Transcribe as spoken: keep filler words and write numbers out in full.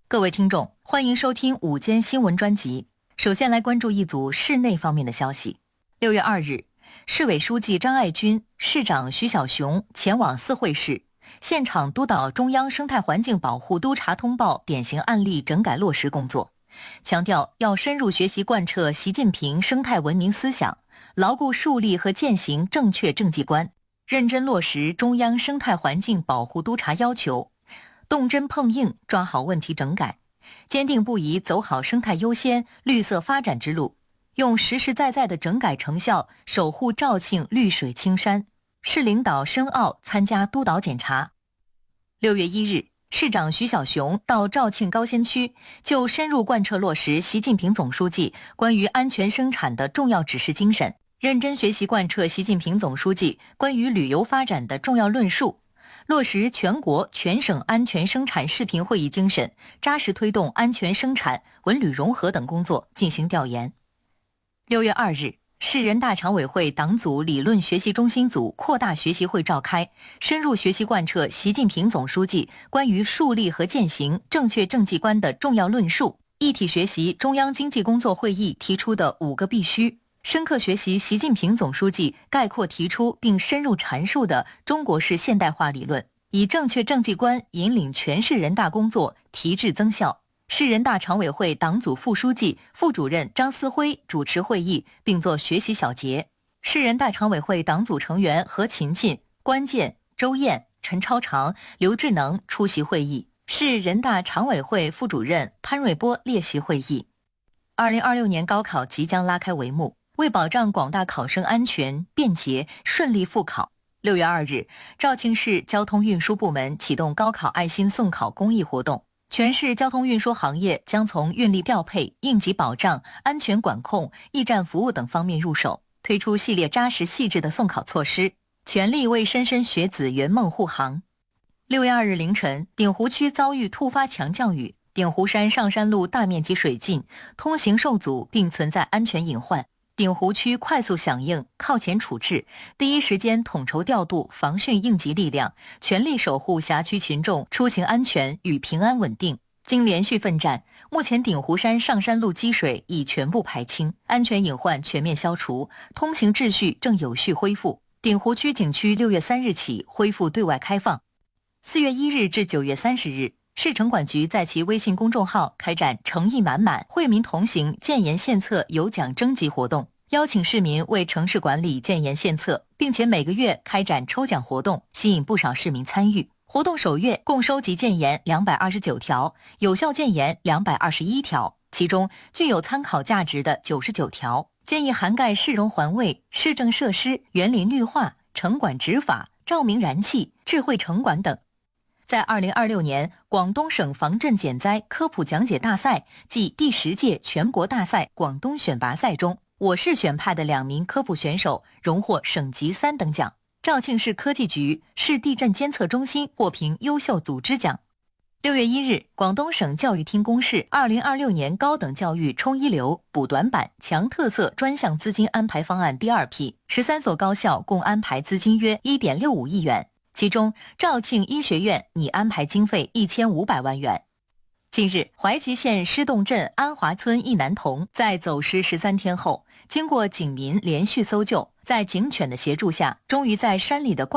各位听众，欢迎收听午间新闻专辑。首先来关注一组市内方面的消息。六月二日，市委书记张爱军、市长徐小熊前往四惠市，现场督导中央生态环境保护督查通报典型案例整改落实工作，强调要深入学习贯彻习近平生态文明思想，牢固树立和践行正确政绩观，认真落实中央生态环境保护督查要求，动真碰硬抓好问题整改，坚定不移走好生态优先、绿色发展之路，用实实在在的整改成效守护肇庆绿水青山。市领导申奥参加督导检查。六月一日，市长徐小熊到肇庆高新区，就深入贯彻落实习近平总书记关于安全生产的重要指示精神，认真学习贯彻习近平总书记关于旅游发展的重要论述，落实全国全省安全生产视频会议精神，扎实推动安全生产、文旅融合等工作进行调研。六月二日，市人大常委会党组理论学习中心组扩大学习会召开，深入学习贯彻习近平总书记关于树立和践行正确政绩观的重要论述，一体学习中央经济工作会议提出的五个必须，深刻学习习近平总书记概括提出并深入阐述的中国式现代化理论，以正确政绩观引领全市人大工作提质增效。市人大常委会党组副书记、副主任张思辉主持会议并作学习小结。市人大常委会党组成员何勤勤、关键、周燕、陈超常、刘志能出席会议，市人大常委会副主任潘瑞波列席会议。二零二六年高考即将拉开帷幕，为保障广大考生安全、便捷、顺利复考，六月二日，肇庆市交通运输部门启动高考爱心送考公益活动。全市交通运输行业将从运力调配、应急保障、安全管控、驿站服务等方面入手，推出系列扎实细致的送考措施，全力为莘莘学子圆梦护航。六月二日凌晨，鼎湖区遭遇突发强降雨，鼎湖山上山路大面积水浸，通行受阻并存在安全隐患。鼎湖区快速响应，靠前处置，第一时间统筹调度防汛应急力量，全力守护辖区群众出行安全与平安稳定。经连续奋战，目前鼎湖山上山路积水已全部排清，安全隐患全面消除，通行秩序正有序恢复。鼎湖区景区六月三日起恢复对外开放。四月一日至九月三十日，市城管局在其微信公众号开展诚意满满、惠民同行建言献策有奖征集活动，邀请市民为城市管理建言献策，并且每个月开展抽奖活动，吸引不少市民参与。活动首月共收集建言两百二十九条，有效建言两百二十一条，其中具有参考价值的九十九条，建议涵盖市容环卫、市政设施、园林绿化、城管执法、照明燃气、智慧城管等。在二零二六年广东省防震减灾科普讲解大赛暨第十届全国大赛广东选拔赛中，我市选派的两名科普选手荣获省级三等奖。肇庆市科技局市地震监测中心获评优秀组织奖。六月一日，广东省教育厅公示二零二六年高等教育冲一流、补短板、强特色专项资金安排方案第二批，十三所高校共安排资金约 一点六五亿元。其中，肇庆医学院拟安排经费一千五百万元。近日，怀集县施洞镇安华村一男童在走失十三天后，经过警民连续搜救，在警犬的协助下，终于在山里的